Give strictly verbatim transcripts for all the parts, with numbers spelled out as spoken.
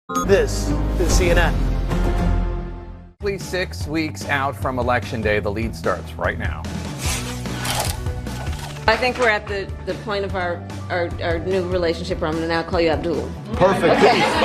This is C N N. Six weeks out from Election Day, the lead starts right now. I think we're at the, the point of our, our, our new relationship where I'm going to now call you Abdul. Perfect.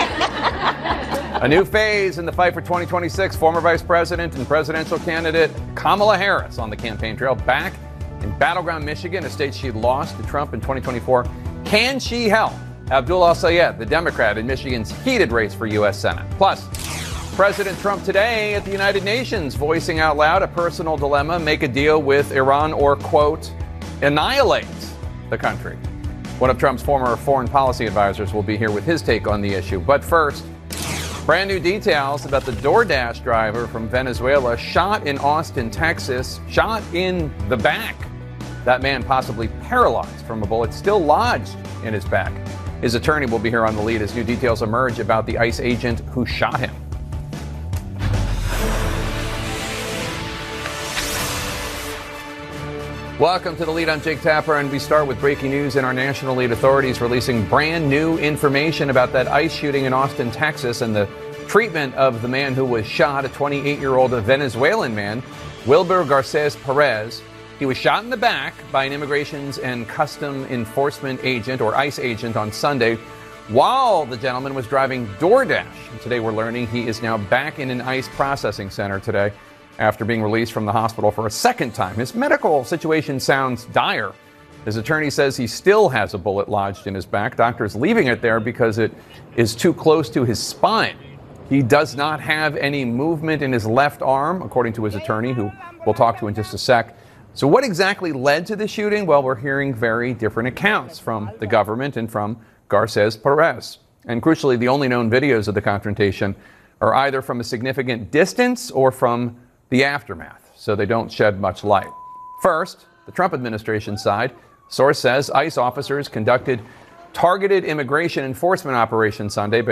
A new phase in the fight for twenty twenty-six. Former Vice President and presidential candidate Kamala Harris on the campaign trail, back in battleground Michigan, a state she lost to Trump in twenty twenty-four. Can she help Abdul El-Sayed, the Democrat, in Michigan's heated race for U S Senate? Plus, President Trump today at the United Nations voicing out loud a personal dilemma: make a deal with Iran or, quote, annihilate the country. One of Trump's former foreign policy advisors will be here with his take on the issue. But first, brand new details about the DoorDash driver from Venezuela shot in Austin, Texas, shot in the back. That man possibly paralyzed from a bullet still lodged in his back. His attorney will be here on the lead as new details emerge about the ICE agent who shot him. Welcome to the lead. I'm Jake Tapper, and we start with breaking news in our national lead. Authorities releasing brand new information about that ICE shooting in Austin, Texas, and the treatment of the man who was shot, a twenty-eight-year-old Venezuelan man, Wilber Garces Perez. He was shot in the back by an Immigrations and Custom Enforcement agent, or ICE agent, on Sunday while the gentleman was driving DoorDash. And today we're learning he is now back in an ICE processing center today after being released from the hospital for a second time. His medical situation sounds dire. His attorney says he still has a bullet lodged in his back. Doctors leaving it there because it is too close to his spine. He does not have any movement in his left arm, according to his attorney, who we'll talk to in just a sec. So what exactly led to the shooting? Well, we're hearing very different accounts from the government and from Garces Perez. And crucially, the only known videos of the confrontation are either from a significant distance or from the aftermath, so they don't shed much light. First, the Trump administration side. Source says ICE officers conducted targeted immigration enforcement operations Sunday